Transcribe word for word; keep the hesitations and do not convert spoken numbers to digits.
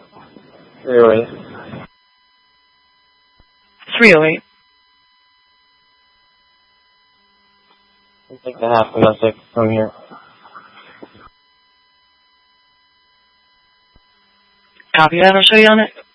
three oh eight. three oh eight. I'll take the half domestic from here. Copy that. I'll show you on it.